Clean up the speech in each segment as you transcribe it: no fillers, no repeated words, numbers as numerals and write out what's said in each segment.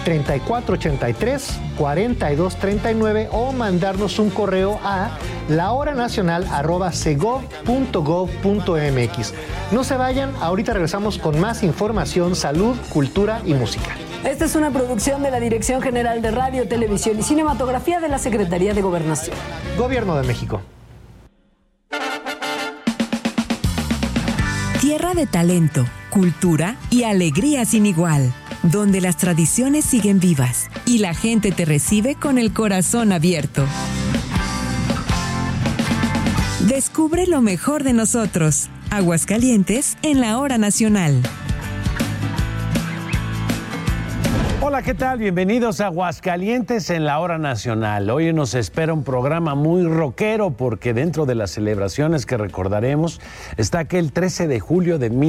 3483-4239 o mandarnos un correo a lahoranacional@segov.gov.mx. No se vayan, ahorita regresamos con más información, salud, cultura y música. Esta es una producción de la Dirección General de Radio, Televisión y Cinematografía de la Secretaría de Gobernación. Gobierno de México. Tierra de talento, cultura y alegría sin igual, donde las tradiciones siguen vivas y la gente te recibe con el corazón abierto. Descubre lo mejor de nosotros. Aguascalientes en la Hora Nacional. Hola, ¿qué tal? Bienvenidos a Aguascalientes en la Hora Nacional. Hoy nos espera un programa muy rockero porque dentro de las celebraciones que recordaremos está aquel 13 de julio de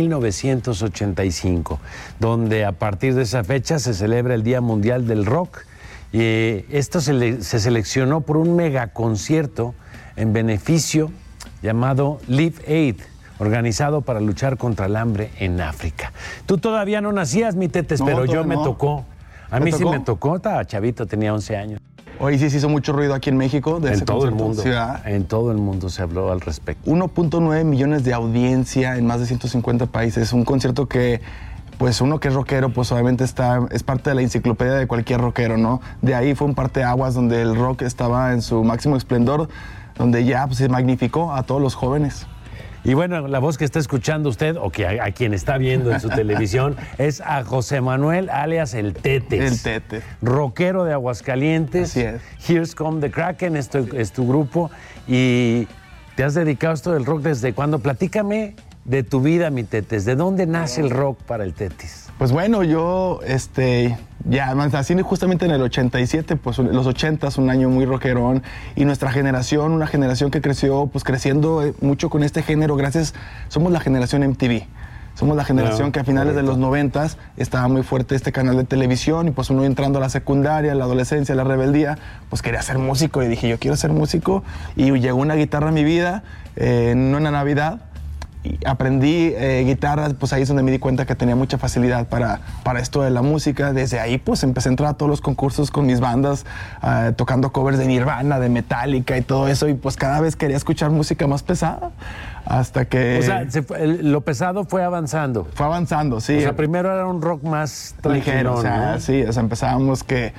1985, donde a partir de esa fecha se celebra el Día Mundial del Rock. Y esto se seleccionó por un megaconcierto en beneficio llamado Live Aid, organizado para luchar contra el hambre en África. Tú todavía no nacías, mi Tetes, pero yo me tocó. A mí sí me tocó, estaba chavito, tenía 11 años. Hoy sí se hizo mucho ruido aquí en México. En todo el mundo. En todo el mundo se habló al respecto. 1.9 millones de audiencia en más de 150 países. Un concierto que, pues uno que es rockero, pues obviamente es parte de la enciclopedia de cualquier rockero, ¿no? De ahí fue un parteaguas donde el rock estaba en su máximo esplendor, donde ya pues, se magnificó a todos los jóvenes. Y bueno, la voz que está escuchando usted, o que a quien está viendo en su televisión, es a José Manuel, alias El Tetes. El Tetes. Rockero de Aguascalientes. Así es. Here's Come the Kraken, esto es tu grupo. Y te has dedicado a esto del rock desde cuándo. Platícame de tu vida, mi Tetes. ¿De dónde nace el rock para el Tetes? Pues bueno, yo, ya nací justamente en el 87, pues los 80s, un año muy rockerón, y nuestra generación, una generación que creció, pues creciendo mucho con este género, somos la generación MTV. Somos la generación que a finales de los 90s estaba muy fuerte este canal de televisión, y pues uno entrando a la secundaria, a la adolescencia, a la rebeldía, pues quería ser músico, y dije, yo quiero ser músico, y llegó una guitarra a mi vida, en una Navidad, y aprendí guitarra, pues ahí es donde me di cuenta que tenía mucha facilidad para esto de la música. Desde ahí pues empecé a entrar a todos los concursos con mis bandas, tocando covers de Nirvana, de Metallica y todo eso, y pues cada vez quería escuchar música más pesada, hasta que... O sea, lo pesado fue avanzando. Fue avanzando, sí. O sea, primero era un rock más ligero, o sea, ¿no? Sí, o sea, empezábamos que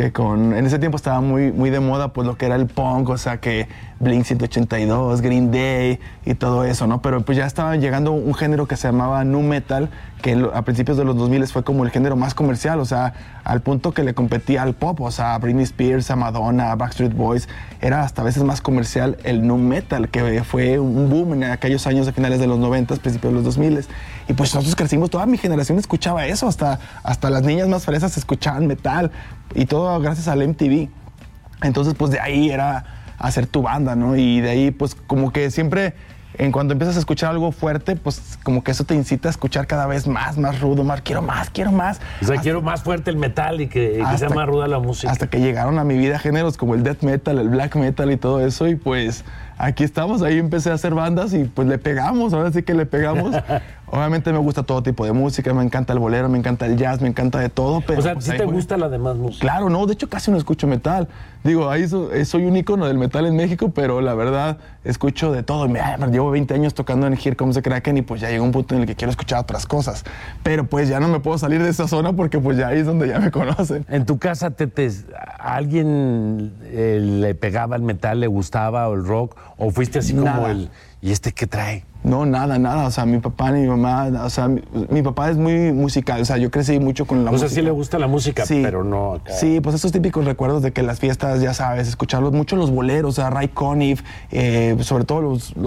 en ese tiempo estaba muy de moda pues lo que era el punk, o sea que Blink 182, Green Day y todo eso, ¿no? Pero pues ya estaba llegando un género que se llamaba nu metal, que a principios de los 2000 fue como el género más comercial, o sea, al punto que le competía al pop, o sea, a Britney Spears, a Madonna, a Backstreet Boys, era hasta a veces más comercial el nu metal, que fue un boom en aquellos años de finales de los 90, principios de los 2000. Y pues nosotros crecimos, toda mi generación escuchaba eso, hasta las niñas más fresas escuchaban metal, y todo gracias al MTV. Entonces pues de ahí era hacer tu banda, ¿no? Y de ahí pues como que siempre, cuando empiezas a escuchar algo fuerte, pues como que eso te incita a escuchar cada vez más rudo, quiero más. O sea, quiero más fuerte el metal y que sea más ruda la música. Hasta que llegaron a mi vida géneros como el death metal, el black metal y todo eso, y pues aquí estamos, ahí empecé a hacer bandas y pues le pegamos, ahora sí que le pegamos. Obviamente me gusta todo tipo de música, me encanta el bolero, me encanta el jazz, me encanta de todo, pero... O sea, pues, ¿sí te gusta la demás música? Claro, no, de hecho casi no escucho metal. Digo, ahí soy un ícono del metal en México, pero la verdad escucho de todo. Llevo 20 años tocando en Here Comes the Kraken y pues ya llegó un punto en el que quiero escuchar otras cosas. Pero pues ya no me puedo salir de esa zona porque pues ya ahí es donde ya me conocen. En tu casa, Tetes, ¿a alguien le pegaba el metal, le gustaba o el rock? ¿O fuiste así como ¿y este qué trae? No, nada. O sea, mi papá ni mi mamá, o sea, mi papá es muy musical. O sea, yo crecí mucho con la música. O sea, sí le gusta la música, sí, pero no acá. Sí, pues esos típicos recuerdos de que las fiestas, ya sabes, escucharlos mucho los boleros, o sea, Ray Conniff, sobre todo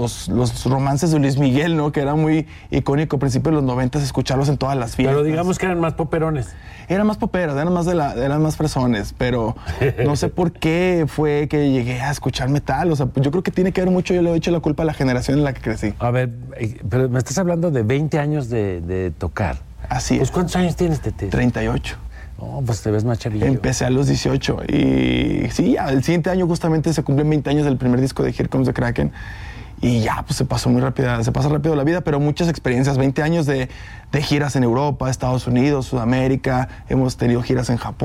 los romances de Luis Miguel, ¿no? Que era muy icónico a principios de los 90, escucharlos en todas las fiestas. Pero digamos que eran más poperones. Eran más poperos, eran más fresones, pero no sé por qué fue que llegué a escuchar metal. O sea, yo creo que tiene que ver mucho, yo le he hecho la culpa a la generación en la que crecí. A ver, pero me estás hablando de 20 años de tocar. Así pues, es. ¿Cuántos años tienes, Tete? 38. Oh, pues te ves más chavillo. Empecé a los 18 y sí, el siguiente año justamente se cumplen 20 años del primer disco de Here Comes the Kraken. Y ya, pues se pasa rápido la vida, pero muchas experiencias, 20 años de giras en Europa, Estados Unidos, Sudamérica, hemos tenido giras en Japón.